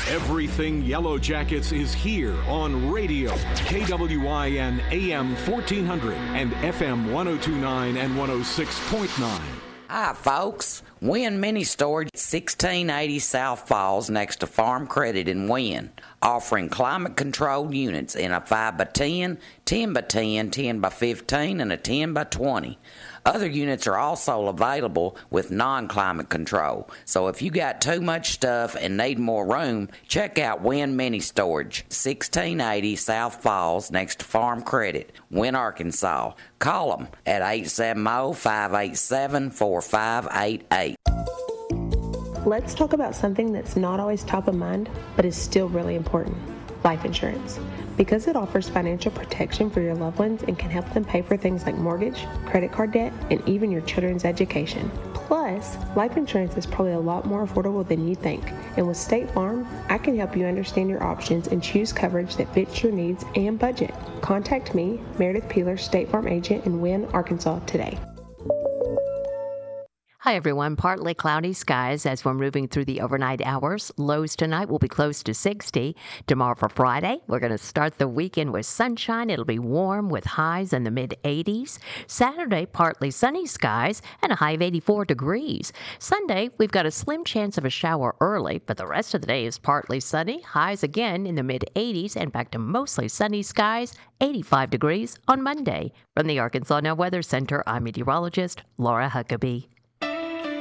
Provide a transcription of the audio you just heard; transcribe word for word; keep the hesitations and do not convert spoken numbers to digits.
Everything Yellow Jackets is here on radio. K W I N A M fourteen hundred and F M one oh two point nine and one oh six point nine. Hi, folks. Wynn Mini Storage, sixteen eighty South Falls, next to Farm Credit in Wynn, offering climate-controlled units in a five by ten, ten by ten, ten by fifteen, and a ten by twenty. Other units are also available with non-climate control. So if you got too much stuff and need more room, check out Wynn Mini Storage, sixteen eighty South Falls, next to Farm Credit, Wynn, Arkansas. Call them at eight seven zero, five eight seven, four five eight eight. Let's talk about something that's not always top of mind, but is still really important: life insurance. Because it offers financial protection for your loved ones and can help them pay for things like mortgage, credit card debt, and even your children's education. Plus, life insurance is probably a lot more affordable than you think. And with State Farm, I can help you understand your options and choose coverage that fits your needs and budget. Contact me, Meredith Peeler, State Farm agent in Wynn, Arkansas, today. Hi, everyone. Partly cloudy skies as we're moving through the overnight hours. Lows tonight will be close to sixty. Tomorrow for Friday, we're going to start the weekend with sunshine. It'll be warm with highs in the mid eighties. Saturday, partly sunny skies and a high of eighty-four degrees. Sunday, we've got a slim chance of a shower early, but the rest of the day is partly sunny. Highs again in the mid eighties and back to mostly sunny skies, eighty-five degrees on Monday. From the Arkansas Now Weather Center, I'm meteorologist Laura Huckabee.